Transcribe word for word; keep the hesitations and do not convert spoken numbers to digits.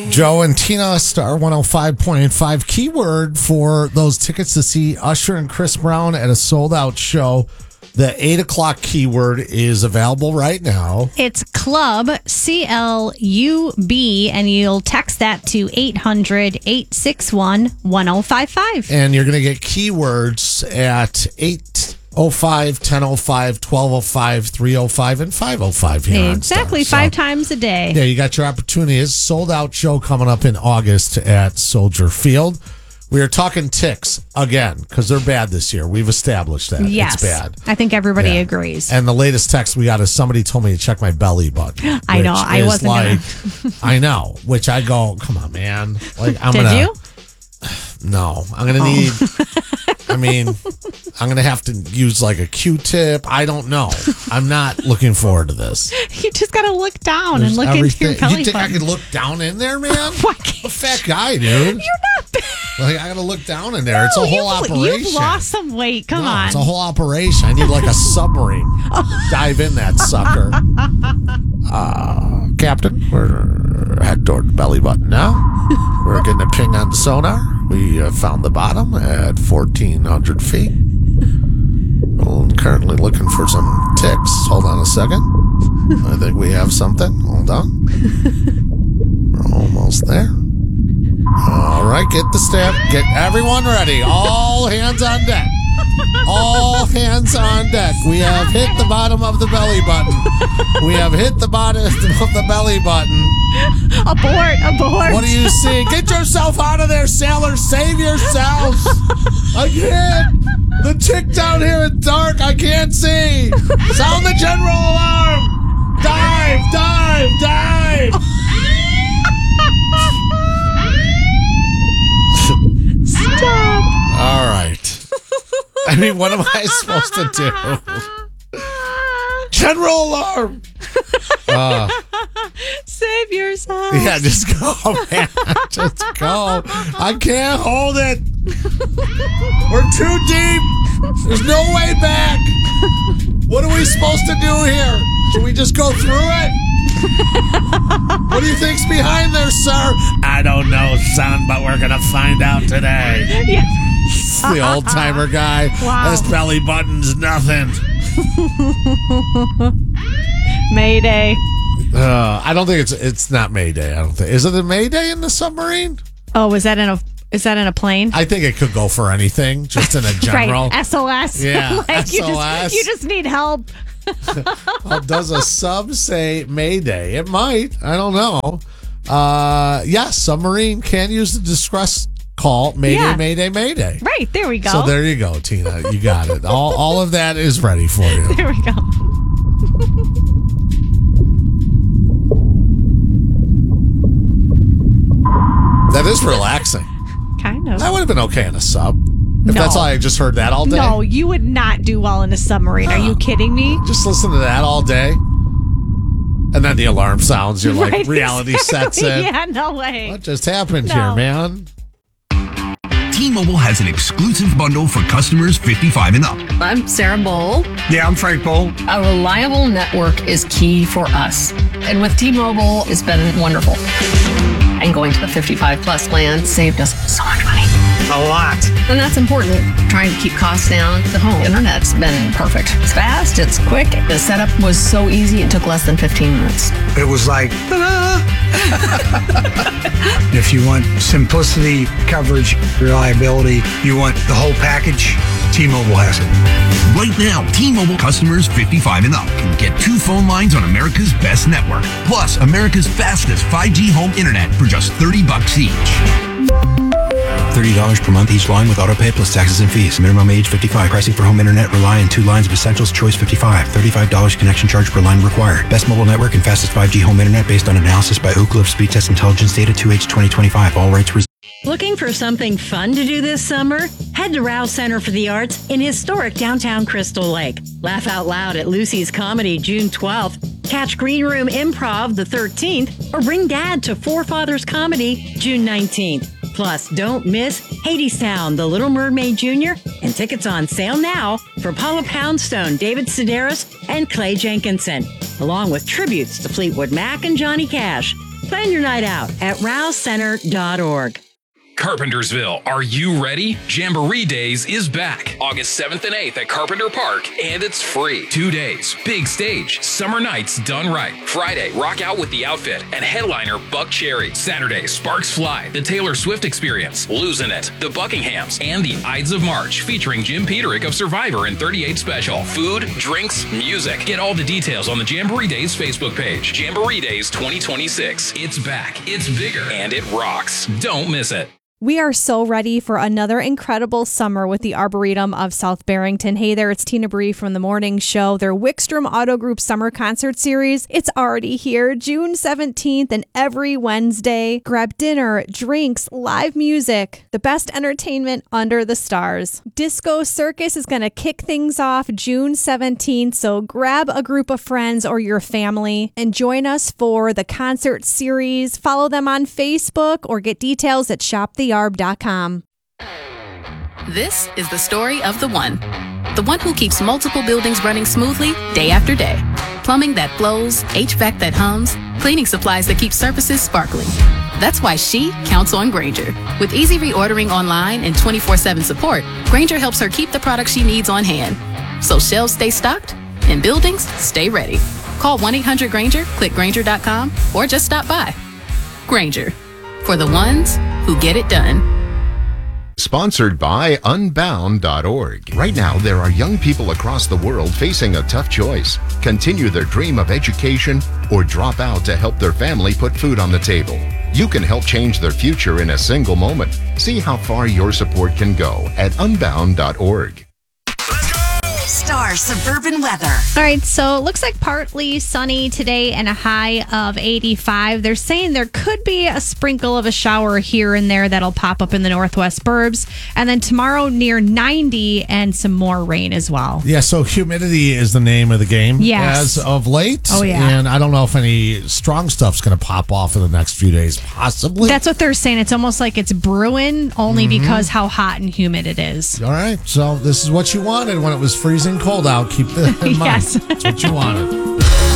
Joe and Tina, Star one oh five point five. Keyword for those tickets to see Usher and Chris Brown at a sold-out show. The eight o'clock keyword is available right now. It's Club, C L U B, and you'll text that to eight hundred, eight six one, one oh five five. And you're going to get keywords at eight oh five, ten oh five, twelve oh five, three oh five, and five oh five here Exactly, on Star. five So, times a day. yeah, you got your opportunity. It's a sold-out show coming up in August at Soldier Field. We are talking ticks again because they're bad this year. We've established that. Yes. It's bad. I think everybody Yeah. agrees. And the latest text we got is somebody told me to check my belly button. I know. which I is wasn't like, gonna. I know. Which I go, come on, man. Like I'm Did gonna. you? No, I'm gonna Oh. need. I mean, I'm gonna have to use like a Q-tip. I don't know. I'm not looking forward to this. You just got to look down There's and look into everything- your belly You think button. I could look down in there, man? Why I'm can't a fat guy, dude. You're not bad. Like I gotta look down in there. It's a No, whole you've, operation. You've lost some weight. Come No, on. It's a whole operation. I need like a submarine. Dive in that sucker. Uh, Captain, we're heading toward the belly button now. We're getting a ping on the sonar. We uh, found the bottom at fourteen hundred feet. Well, currently looking for some ticks. Hold on a second. I think we have something. Hold on. We're almost there. All right, get the staff. Get everyone ready. All hands on deck. All hands on deck. We have hit the bottom of the belly button. We have hit the bottom of the belly button. abort, abort. What do you see? Get yourself out of there, sailors. Save yourselves. I can't. The tick down here is dark. I can't see. Sound the general alarm. Dive, dive, dive. Stop. All right. I mean, what am I supposed to do? General alarm. Uh, Save yourself. yeah, just go, man. Just go. I can't hold it. We're too deep. There's no way back. What are we supposed to do here? Should we just go through it? What do you think's behind there, sir? I don't know, son, but we're going to find out today. Yeah. It's the old timer guy. Wow. This belly button's nothing. Mayday. Uh, I don't think it's it's not Mayday. I don't think. Is it a Mayday in the submarine? Oh, was that in a is that in a plane? I think it could go for anything, just in a general. Right. S O S. Yeah, like You S O S. just, you just need help. Well, does a sub say Mayday? It might. I don't know. Uh, yeah, submarine can use the distress call. Mayday, Yeah. Mayday, Mayday. Right. There we go. So there you go, Tina. You got it. All all of that is ready for you. There we go. That is relaxing. Kind of. That would have been okay in a sub. If No. that's all I just heard that all day. No, you would not do well in a submarine. Are you kidding me? Just listen to that all day. And then the alarm sounds. You're like, Right, reality exactly. sets in. Yeah, no way. What just happened No. here, man? T-Mobile has an exclusive bundle for customers fifty-five and up. I'm Sarah Bowl. Yeah, I'm Frank Bowl. A reliable network is key for us. And with T-Mobile, it's been wonderful. And going to the fifty-five plus plan saved us so much money. A lot. And that's important. Trying to keep costs down. The home internet's been perfect. It's fast, it's quick. The setup was so easy, it took less than fifteen minutes. It was like, ta-da! If you want simplicity, coverage, reliability, you want the whole package, T-Mobile has it. Right now, T-Mobile customers fifty-five and up can get two phone lines on America's best network, plus America's fastest five G home internet for just thirty bucks each. thirty dollars per month each line with autopay plus taxes and fees. Minimum age fifty-five. Pricing for home internet rely on two lines of Essentials Choice fifty-five. thirty-five dollars connection charge per line required. Best mobile network and fastest five G home internet based on analysis by Oak Cliff Speed Test Intelligence Data two H twenty twenty-five. All rights reserved. Looking for something fun to do this summer? Head to Rouse Center for the Arts in historic downtown Crystal Lake. Laugh out loud at Lucy's Comedy June twelfth. Catch Green Room Improv the thirteenth. Or bring Dad to Forefathers Comedy June nineteenth. Plus, don't miss Hadestown, The Little Mermaid Junior, and tickets on sale now for Paula Poundstone, David Sedaris, and Clay Jenkinson, along with tributes to Fleetwood Mac and Johnny Cash. Plan your night out at rouse center dot org. Carpentersville, are you ready? Jamboree Days is back August seventh and eighth at Carpenter Park, and it's free. Two days, big stage, summer nights done right. Friday, rock out with the outfit and headliner Buck Cherry. Saturday, Sparks Fly, the Taylor Swift Experience, Losing It, the Buckinghams, and the Ides of March featuring Jim Peterick of Survivor and thirty-eight Special. Food, drinks, music. Get all the details on the Jamboree Days Facebook page. Jamboree Days twenty twenty-six. It's back, it's bigger, and it rocks. Don't miss it. We are so ready for another incredible summer with the Arboretum of South Barrington. Hey there, it's Tina Bree from The Morning Show. Their Wickstrom Auto Group Summer Concert Series, it's already here, June seventeenth and every Wednesday. Grab dinner, drinks, live music, the best entertainment under the stars. Disco Circus is going to kick things off June seventeenth, so grab a group of friends or your family and join us for the concert series. Follow them on Facebook or get details at shop the arb dot com. This is the story of the one. The one who keeps multiple buildings running smoothly day after day. Plumbing that flows, H V A C that hums, cleaning supplies that keep surfaces sparkling. That's why she counts on Grainger. With easy reordering online and twenty-four seven support, Grainger helps her keep the products she needs on hand. So shelves stay stocked and buildings stay ready. Call one eight hundred Grainger, click Grainger dot com, or just stop by. Grainger, for the ones who get it done. Sponsored by unbound dot org. Right now, there are young people across the world facing a tough choice. Continue their dream of education or drop out to help their family put food on the table. You can help change their future in a single moment. See how far your support can go at unbound dot org. Star Suburban Weather. All right, so it looks like partly sunny today and a high of eighty-five. They're saying there could be a sprinkle of a shower here and there that'll pop up in the northwest burbs. And then tomorrow near ninety and some more rain as well. Yeah, so humidity is the name of the game Yes. as of late. Oh, yeah. And I don't know if any strong stuff's going to pop off in the next few days, possibly. That's what they're saying. It's almost like it's brewing only Mhm. because how hot and humid it is. All right, so this is what you wanted when it was freezing cold out. Keep that in mind. Yes. That's what you wanted.